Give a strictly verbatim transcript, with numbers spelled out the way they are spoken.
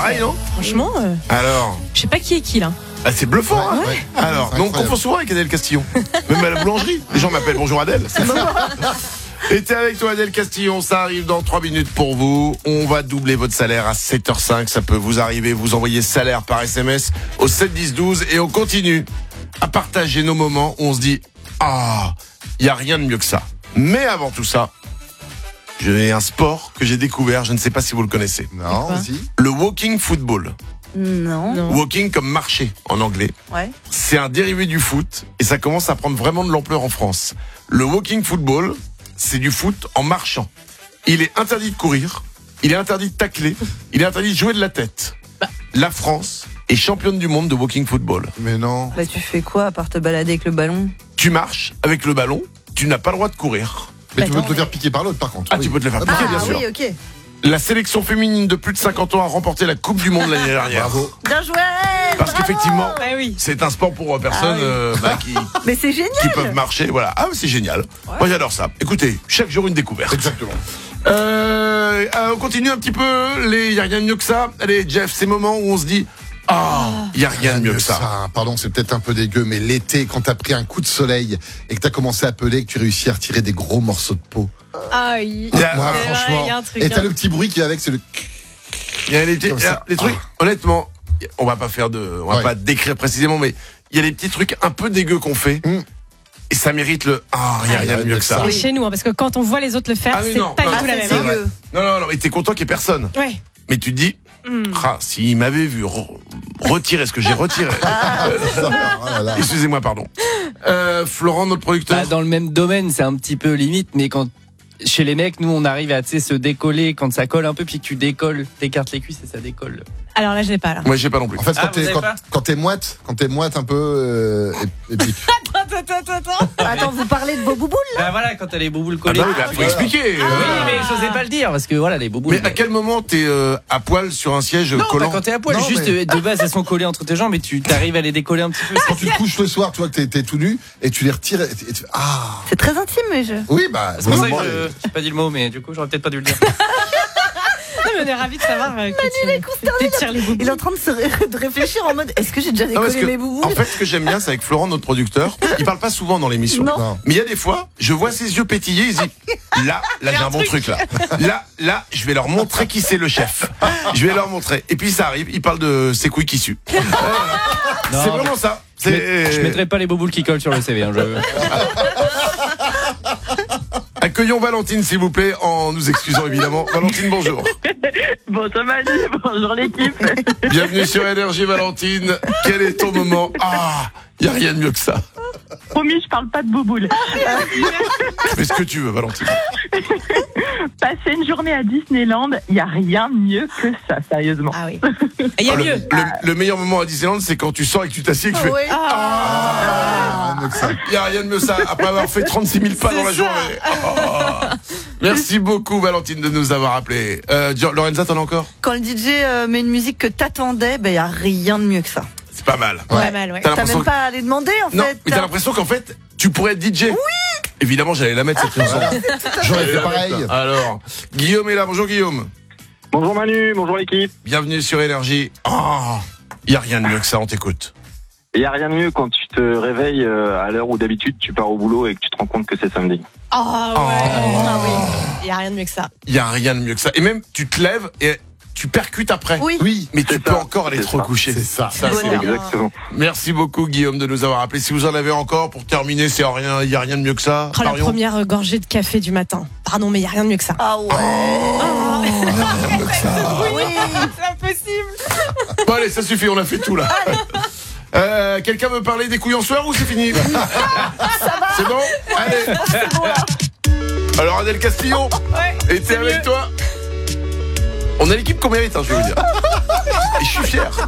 pareil, non? Franchement, euh, Alors, je sais pas qui est qui là. ah, c'est bluffant, Ouais, hein. ouais. Alors, C'est donc on incroyable. confond souvent avec Adèle Castillon. Même à la boulangerie. Les gens m'appellent bonjour Adèle. C'est ça. Et t'es avec toi Adèle Castillon, ça arrive dans trois minutes pour vous. On va doubler votre salaire à sept heures cinq, ça peut vous arriver. Vous envoyez salaire par S M S au sept dix douze et on continue à partager nos moments où on se dit « Ah, il y a rien de mieux que ça ». Mais avant tout ça, j'ai un sport que j'ai découvert, je ne sais pas si vous le connaissez. Non, quoi vas-y. Le walking football. Non. Non. Walking comme marcher en anglais. Ouais. C'est un dérivé du foot et ça commence à prendre vraiment de l'ampleur en France. Le walking football, c'est du foot en marchant. Il est interdit de courir, il est interdit de tacler, il est interdit de jouer de la tête. La France est championne du monde de walking football. Mais non. Bah tu fais quoi à part te balader avec le ballon? Tu marches avec le ballon, tu n'as pas le droit de courir. Mais tu Bah peux non, te le faire piquer par l'autre, par contre. Ah, Oui. tu peux te le faire Ah, piquer, bien sûr. oui, ok. La sélection féminine de plus de cinquante ans a remporté la Coupe du Monde l'année dernière. Bravo. Bien joué. Parce bravo. qu'effectivement, Ah oui. c'est un sport pour personnes Ah oui. euh, bah, qui, Mais c'est génial. qui peuvent marcher. Voilà. Ah, c'est génial. Moi, j'adore ça. Écoutez, chaque jour une découverte. Exactement. Euh, euh, on continue un petit peu. Les, y a rien de mieux que ça. Allez, Jeff, ces moments où on se dit, ah, y a rien de mieux que ça. Pardon, c'est peut-être un peu dégueu, mais l'été, quand t'as pris un coup de soleil et que t'as commencé à peler, que tu réussis à retirer des gros morceaux de peau. Ah oui. Il y a- Moi, C'est vrai, franchement. il y a un truc, Et t'as hein. le petit bruit qui va avec, c'est le. Il y a les petits, Comme il y a ça. les trucs. Honnêtement, on va pas faire de, on va Ouais. pas décrire précisément, mais il y a les petits trucs un peu dégueux qu'on fait. Mm. Et ça mérite le, ah, y a Ah, rien de mieux que ça. Mais chez nous, hein, parce que quand on voit les autres le faire, Ah oui, c'est non, pas non, du tout la c'est même. c'est hein. vrai. dégueu. Non, non, non, mais t'es content qu'il y ait personne. Ouais. Mais tu te dis, Hmm. ah, s'il m'avait vu re- retirer ce que j'ai retiré. Oh là là. Excusez-moi, pardon. Euh, Florent, notre producteur. Bah, dans le même domaine, c'est un petit peu limite, mais quand chez les mecs, nous, on arrive à tu sais, se décoller quand ça colle un peu, puis que tu décolles, t'écartes les cuisses et ça décolle. Alors là, je l'ai pas là. Moi, j'ai pas non plus. En fait, Ah, quand vous t'es avez quand, pas quand t'es moite, quand t'es moite un peu, euh, et, et puis Attends, attends, attends. Attends, vous parlez de vos bouboules? Bah voilà, quand t'as les bouboules Ah collées. bah oui, bah, faut expliquer. Oui, euh. mais j'osais pas le dire parce que voilà, les bouboules. Mais à quel moment t'es euh, à poil sur un siège Non, collant? pas quand t'es à poil, Non, juste mais- euh, de base elles sont collées entre tes jambes et tu t'arrives à les décoller un petit peu. quand tu te couches le soir, tu vois que t'es, t'es tout nu et tu les retires et, tu- et tu fais, ah. C'est très intime, mais je. Oui, bah. C'est pour ça que vraiment, je j'ai pas dit le mot, mais du coup j'aurais peut-être pas dû le dire. Non, mais on est ravis de savoir euh, que tu t'étires les boubous. Il est en train de, se ré- de réfléchir en mode est-ce que j'ai déjà Non, décollé parce que, mes bouboules? en fait, ce que j'aime bien, c'est avec Florent, notre producteur. Il parle pas souvent dans l'émission. Non. Non. Mais il y a des fois, je vois ses yeux pétiller, il se dit, là, là, j'ai un bon truc, là. Là, là, je vais leur montrer qui c'est le chef. Je vais leur montrer. Et puis, ça arrive, il parle de ses couilles qui suent. Non, C'est vraiment ça. Je, met- C'est... je mettrai pas les bouboules qui collent sur le C V. Hein, je... Accueillons Valentine, s'il vous plaît, en nous excusant évidemment. Valentine, bonjour. Bonjour Manu, bonjour l'équipe. Bienvenue sur Énergie, Valentine. Quel est ton moment? Ah, il y a rien de mieux que ça. Promis, je parle pas de bouboule. Fais ce que tu veux, Valentine. Passer une journée à Disneyland, il y a rien de mieux que ça, sérieusement. Ah oui. Et il y a Ah, le, mieux. le- le meilleur moment à Disneyland, c'est quand tu sors et que tu t'assieds et que tu fais. Oui. Ah, mieux que ça. Il n'y a rien de mieux ça, après avoir fait trente-six mille pas dans la journée. Oh. Merci beaucoup, Valentine, de nous avoir appelés. Euh, Gio- Lorenza, t'en as encore? Quand le D J euh, met une musique que t'attendais, ben il y a rien de mieux que ça. C'est pas mal. Pas mal, ouais. T'as T'as l'impression même pas à aller demander en Non, fait. mais t'as l'impression qu'en fait, tu pourrais être D J. Oui. Évidemment, j'allais la mettre cette chanson. J'aurais fait pareil. Alors, Guillaume est là. Bonjour, Guillaume. Bonjour Manu, bonjour l'équipe. Bienvenue sur Énergie. Oh, il n'y a rien de mieux que ça, on t'écoute. Il n'y a rien de mieux quand tu te réveilles euh, à l'heure où d'habitude tu pars au boulot et que tu te rends compte que c'est samedi. Ah ouais. Ah oui. Il y a rien de mieux que ça. Il n'y a rien de mieux que ça. Et même, tu te lèves et tu percutes après. Oui. Oui. Mais tu C'est peux ça, encore aller c'est te ça. recoucher. C'est ça. Ça, c'est Bonheur. bien. Exactement. Merci beaucoup, Guillaume, de nous avoir appelés. Si vous en avez encore, pour terminer, c'est rien, il n'y a rien de mieux que ça. Oh, la Marion. première euh, gorgée de café du matin. Pardon, mais il y a rien de mieux que ça. Ah ouais. Oh, Oui. c'est impossible. Bon, allez, ça suffit, on a fait tout là. Euh, quelqu'un veut parler des couilles en sueur ou c'est fini? C'est bon? Allez. Alors, Adèle Castillon, Ouais. était avec toi. On a l'équipe qu'on mérite, hein, je vais vous dire. Et je suis fier.